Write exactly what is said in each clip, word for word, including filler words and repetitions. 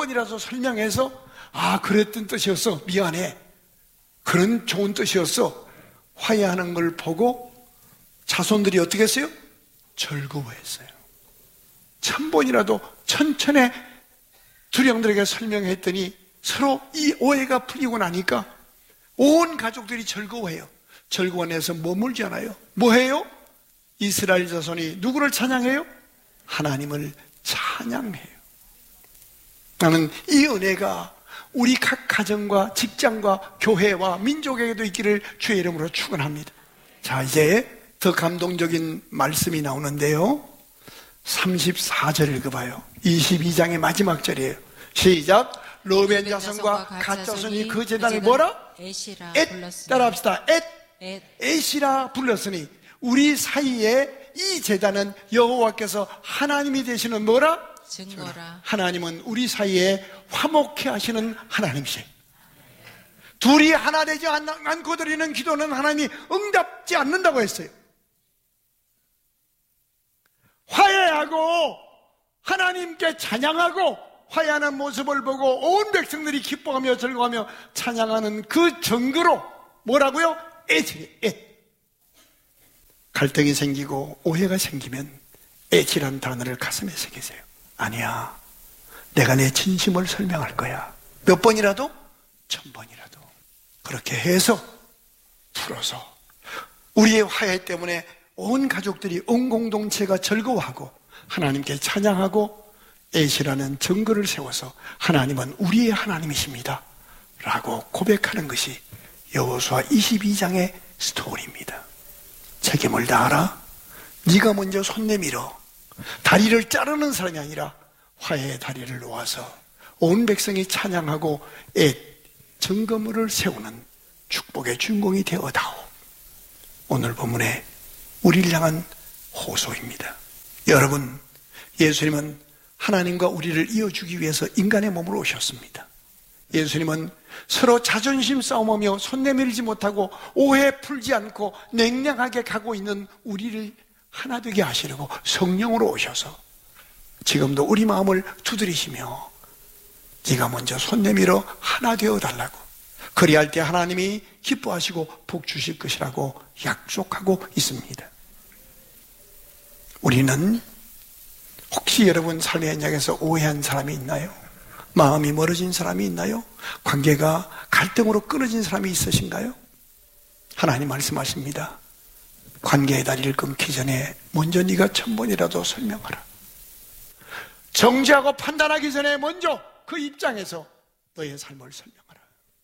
번이라도 설명해서 아 그랬던 뜻이었어, 미안해, 그런 좋은 뜻이었어, 화해하는 걸 보고 자손들이 어떻게 했어요? 즐거워했어요. 천 번이라도 천천히 두령들에게 설명했더니 서로 이 오해가 풀리고 나니까 온 가족들이 즐거워해요. 즐거워해서 머물지 않아요. 뭐해요? 이스라엘 자손이 누구를 찬양해요? 하나님을 찬양해요. 나는 이 은혜가 우리 각 가정과 직장과 교회와 민족에게도 있기를 주의 이름으로 축원합니다. 자, 이제 더 감동적인 말씀이 나오는데요, 삼십사 절 읽어봐요. 이십이 장의 마지막 절이에요. 시작. 르벤 자손과 갓 자손이 그 제단을 뭐라? 에시라 엣, 불렀으니. 따라합시다. 엣, 엣. 에시라 불렀으니 우리 사이에 이 제단은 여호와께서 하나님이 되시는 뭐라? 증거라. 하나님은 우리 사이에 화목케 하시는 하나님이세요. 둘이 하나 되지 않고 드리는 기도는 하나님이 응답지 않는다고 했어요. 화해하고 하나님께 찬양하고 화해하는 모습을 보고 온 백성들이 기뻐하며 즐거워하며 찬양하는 그 증거로 뭐라고요? 애지, 애. 갈등이 생기고 오해가 생기면 애지란 단어를 가슴에 새기세요. 아니야, 내가 내 진심을 설명할 거야. 몇 번이라도? 천 번이라도. 그렇게 해서 풀어서 우리의 화해 때문에 온 가족들이, 온 공동체가 즐거워하고 하나님께 찬양하고 에시라는 증거를 세워서 하나님은 우리의 하나님이십니다 라고 고백하는 것이 여호수아 이십이 장의 스토리입니다. 책임을 다하라. 네가 먼저 손 내밀어. 다리를 자르는 사람이 아니라 화해의 다리를 놓아서 온 백성이 찬양하고 애 증거물을 세우는 축복의 주인공이 되어다오. 오늘 본문에 우리를 향한 호소입니다. 여러분, 예수님은 하나님과 우리를 이어주기 위해서 인간의 몸으로 오셨습니다. 예수님은 서로 자존심 싸움하며 손 내밀지 못하고 오해 풀지 않고 냉랭하게 가고 있는 우리를 하나 되게 하시려고 성령으로 오셔서 지금도 우리 마음을 두드리시며 네가 먼저 손 내밀어 하나 되어 달라고, 그리할 때 하나님이 기뻐하시고 복 주실 것이라고 약속하고 있습니다. 우리는 혹시 여러분 삶의 현장에서 오해한 사람이 있나요? 마음이 멀어진 사람이 있나요? 관계가 갈등으로 끊어진 사람이 있으신가요? 하나님 말씀하십니다. 관계의 다리를 끊기 전에 먼저 네가 천 번이라도 설명하라. 정죄하고 판단하기 전에 먼저 그 입장에서 너의 삶을 설명하라.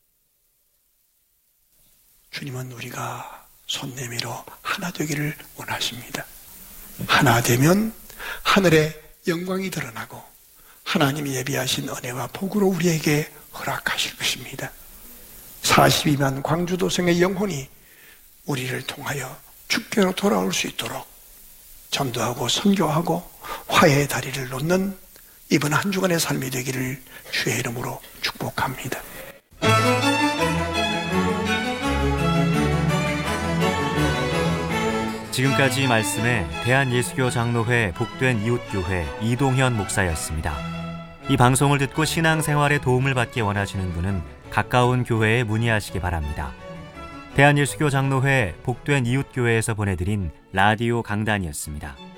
주님은 우리가 손 내밀어 하나 되기를 원하십니다. 하나 되면 하늘의 영광이 드러나고 하나님이 예비하신 은혜와 복으로 우리에게 허락하실 것입니다. 사십이만 광주도성의 영혼이 우리를 통하여 주께로 돌아올 수 있도록 전도하고 선교하고 화해의 다리를 놓는 이번 한 주간의 삶이 되기를 주의 이름으로 축복합니다. 지금까지 말씀에 대한예수교 장로회 복된 이웃교회 이동현 목사였습니다. 이 방송을 듣고 신앙생활에 도움을 받기 원하시는 분은 가까운 교회에 문의하시기 바랍니다. 대한예수교 장로회 복된 이웃교회에서 보내드린 라디오 강단이었습니다.